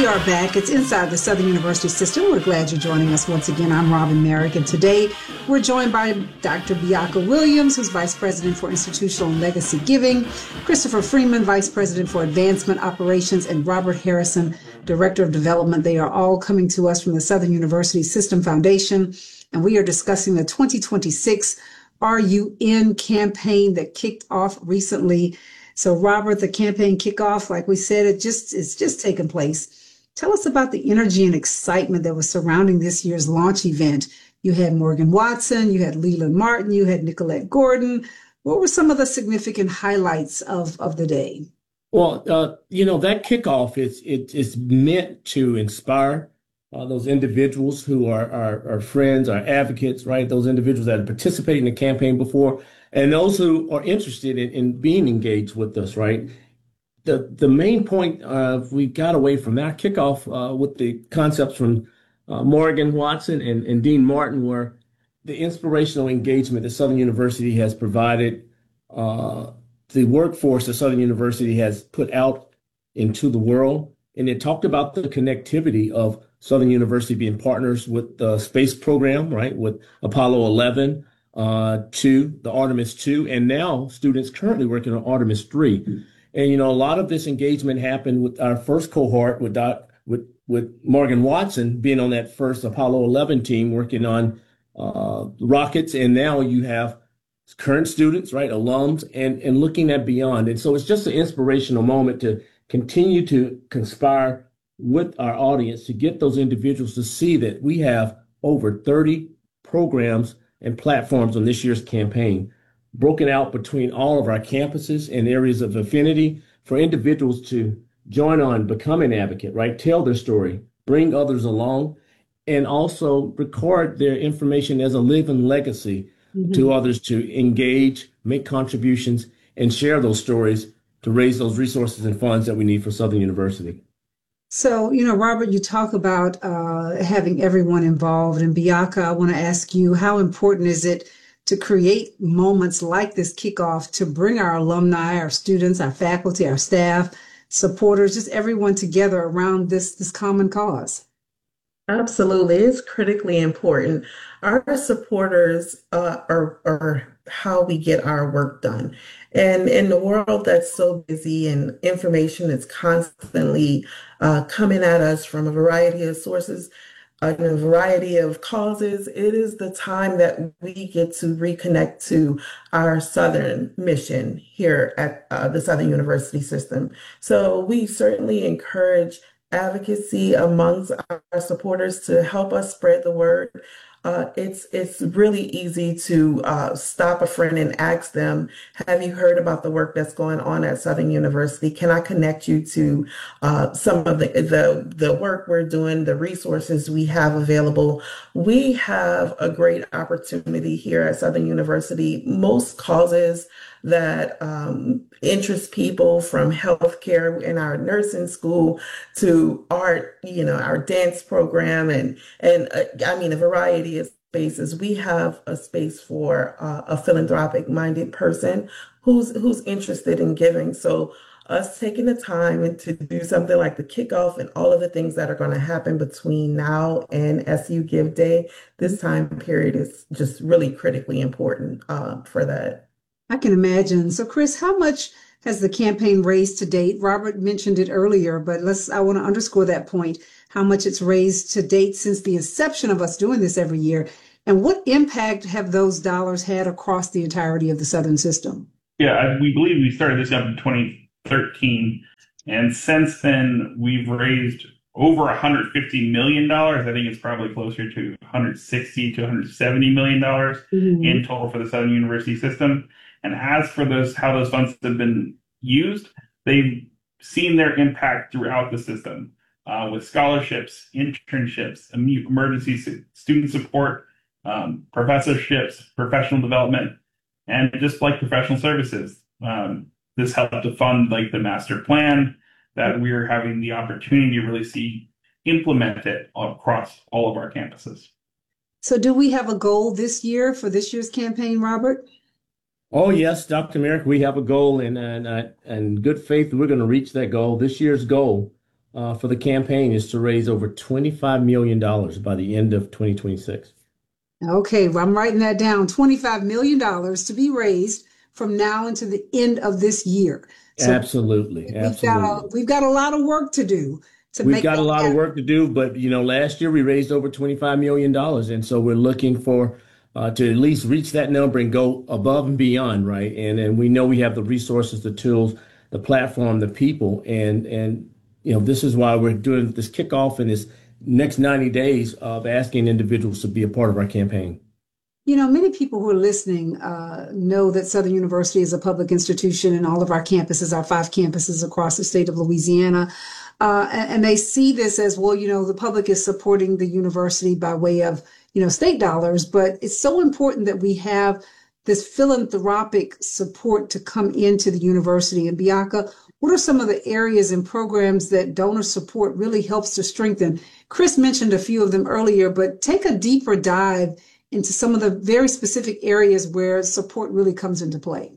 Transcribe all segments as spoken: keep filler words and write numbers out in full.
We are back. It's Inside the Southern University System. We're glad you're joining us once again. I'm Robin Merrick, and today we're joined by Doctor Biaka Williams, who's Vice President for Institutional and Legacy Giving, Christopher Freeman, Vice President for Advancement Operations, and Robert Harrison, Director of Development. They are all coming to us from the Southern University System Foundation, and we are discussing the twenty twenty-six R U N campaign that kicked off recently. So, Robert, the campaign kickoff, like we said, it just it's just taken place. Tell us about the energy and excitement that was surrounding this year's launch event. You had Morgan Watson, you had Leland Martin, you had Nicolette Gordon. What were some of the significant highlights of, of the day? Well, uh, you know, that kickoff is it is meant to inspire uh, those individuals who are, are, are friends, are advocates, right? Those individuals that have participated in the campaign before, and those who are interested in, in being engaged with us, right? The the main point uh, we got away from that kickoff uh, with the concepts from uh, Morgan Watson and, and Dean Martin were the inspirational engagement that Southern University has provided, uh, the workforce that Southern University has put out into the world. And it talked about the connectivity of Southern University being partners with the space program, right, with Apollo eleven, uh, two, the Artemis two, and now students currently working on Artemis three. And, you know, a lot of this engagement happened with our first cohort with Doc, with, with Morgan Watson being on that first Apollo eleven team working on uh, rockets. And now you have current students, right, alums, and, and looking at beyond. And so it's just an inspirational moment to continue to conspire with our audience to get those individuals to see that we have over thirty programs and platforms on this year's campaign, broken out between all of our campuses and areas of affinity for individuals to join on, become an advocate, right? Tell their story, bring others along, and also record their information as a living legacy mm-hmm. to others to engage, make contributions, and share those stories to raise those resources and funds that we need for Southern University. So, you know, Robert, you talk about uh, having everyone involved. And Biaka, I want to ask you, how important is it to create moments like this kickoff to bring our alumni, our students, our faculty, our staff, supporters, just everyone together around this, this common cause? Absolutely. It's critically important. Our supporters uh, are, are how we get our work done. And in the world that's so busy and information is constantly uh, coming at us from a variety of sources, uh, a variety of causes, it is the time that we get to reconnect to our Southern mission here at uh, the Southern University System. So we certainly encourage advocacy amongst our supporters to help us spread the word. Uh, it's it's really easy to uh, stop a friend and ask them, have you heard about the work that's going on at Southern University? Can I connect you to uh, some of the, the, the work we're doing, the resources we have available? We have a great opportunity here at Southern University. Most causes that um, interest people, from healthcare in our nursing school to art, you know, our dance program, and and uh, I mean a variety of spaces. We have a space for uh, a philanthropic minded person who's who's interested in giving. So us taking the time to do something like the kickoff and all of the things that are going to happen between now and S U Give Day, this time period is just really critically important uh, for that. I can imagine. So, Chris, how much has the campaign raised to date? Robert mentioned it earlier, but let's, I want to underscore that point, how much it's raised to date since the inception of us doing this every year. And what impact have those dollars had across the entirety of the Southern system? Yeah, we believe we started this up in twenty thirteen. And since then, we've raised over one hundred fifty million dollars. I think it's probably closer to one hundred sixty to one hundred seventy million dollars mm-hmm. in total for the Southern University System. And as for those, how those funds have been used, they've seen their impact throughout the system uh, with scholarships, internships, emergency student support, um, professorships, professional development, and just like professional services. Um, this helped to fund like the master plan that we're having the opportunity to really see implemented across all of our campuses. So do we have a goal this year for this year's campaign, Robert? Oh, yes, Doctor Merrick, we have a goal, and and, uh, and good faith we're going to reach that goal. This year's goal uh, for the campaign is to raise over twenty-five million dollars by the end of twenty twenty-six. Okay, well, I'm writing that down. twenty-five million dollars to be raised from now until the end of this year. So absolutely, we've absolutely. Got a, we've got a lot of work to do. To we've make got a lot happen. of work to do, but you know, last year we raised over twenty-five million dollars, and so we're looking for uh, to at least reach that number and go above and beyond, right? And and we know we have the resources, the tools, the platform, the people, and and you know, this is why we're doing this kickoff in this next ninety days of asking individuals to be a part of our campaign. You know, many people who are listening uh, know that Southern University is a public institution, and all of our campuses, our five campuses across the state of Louisiana, uh, and, and they see this as, well, you know, the public is supporting the university by way of, you know, state dollars, but it's so important that we have this philanthropic support to come into the university. And Bianca, what are some of the areas and programs that donor support really helps to strengthen? Chris mentioned a few of them earlier, but take a deeper dive into some of the very specific areas where support really comes into play.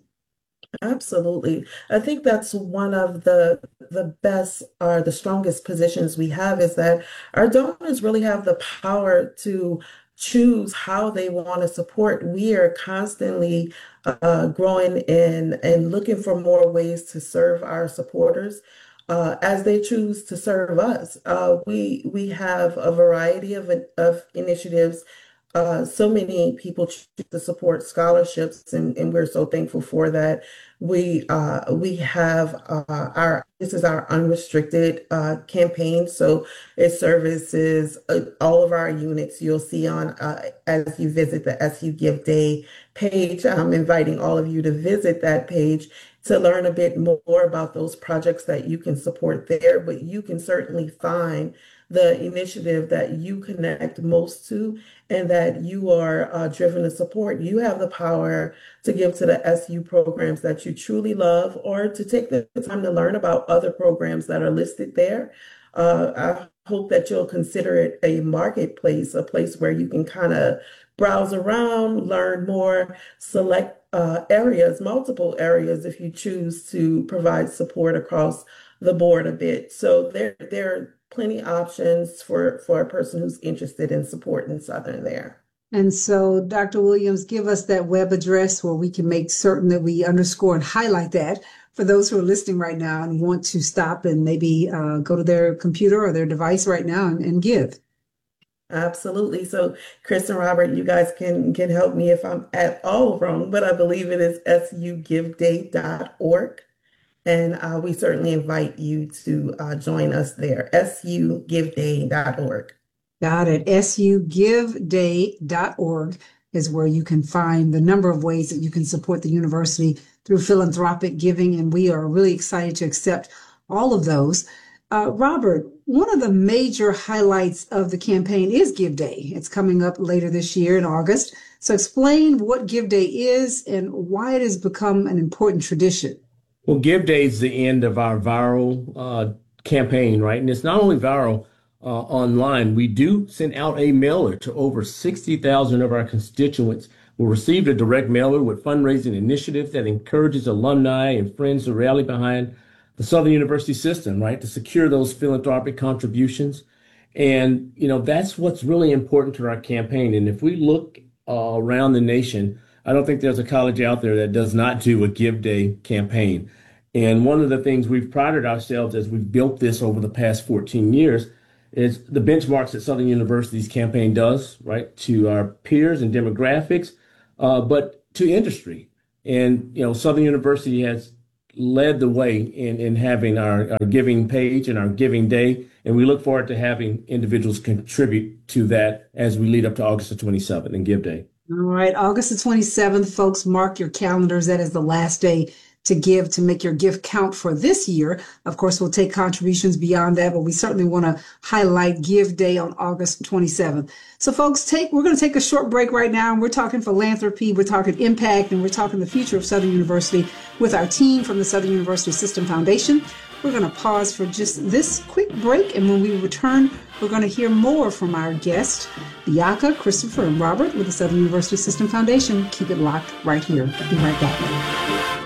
Absolutely. I think that's one of the the best or the strongest positions we have, is that our donors really have the power to choose how they want to support. We are constantly uh, growing and, and looking for more ways to serve our supporters uh, as they choose to serve us. Uh, we we have a variety of, of initiatives. Uh, so many people choose to support scholarships, and, and we're so thankful for that. We uh, we have uh, our this is our unrestricted uh, campaign, so it services uh, all of our units. You'll see on uh, as you visit the S U Give Day page. I'm inviting all of you to visit that page to learn a bit more about those projects that you can support there. But you can certainly find the initiative that you connect most to and that you are uh, driven to support. You have the power to give to the S U programs that you truly love, or to take the time to learn about other programs that are listed there. Uh, I hope that you'll consider it a marketplace, a place where you can kind of browse around, learn more, select uh, areas, multiple areas, if you choose to provide support across the board a bit. So there, there are plenty options for, for a person who's interested in supporting Southern there. And so, Doctor Williams, give us that web address where we can make certain that we underscore and highlight that for those who are listening right now and want to stop and maybe uh, go to their computer or their device right now and, and give. Absolutely. So, Chris and Robert, you guys can, can help me if I'm at all wrong, but I believe it is S U give day dot org. And uh, we certainly invite you to uh, join us there, S U give day dot org. Got it. S U give day dot org is where you can find the number of ways that you can support the university through philanthropic giving. And we are really excited to accept all of those. Uh, Robert, one of the major highlights of the campaign is Give Day. It's coming up later this year in August. So explain what Give Day is and why it has become an important tradition. Well, Give Day is the end of our viral uh, campaign, right? And it's not only viral uh, online. We do send out a mailer to over sixty thousand of our constituents who received a direct mailer with fundraising initiatives that encourages alumni and friends to rally behind the Southern University system, right, to secure those philanthropic contributions. And, you know, that's what's really important to our campaign. And if we look uh, around the nation, I don't think there's a college out there that does not do a Give Day campaign. And one of the things we've prided ourselves as we've built this over the past fourteen years is the benchmarks that Southern University's campaign does, right, to our peers and demographics, uh, but to industry. And, you know, Southern University has led the way in, in having our, our giving page and our giving day. And we look forward to having individuals contribute to that as we lead up to August the twenty-seventh and Give Day. All right, August the twenty-seventh, folks, mark your calendars. That is the last day to give, to make your gift count for this year. Of course, we'll take contributions beyond that, but we certainly want to highlight Give Day on August twenty-seventh. So folks, take we're going to take a short break right now, and we're talking philanthropy, we're talking impact, and we're talking the future of Southern University with our team from the Southern University System Foundation. We're going to pause for just this quick break, and when we return, we're going to hear more from our guests, Bianca, Christopher, and Robert with the Southern University System Foundation. Keep it locked right here. Be right back.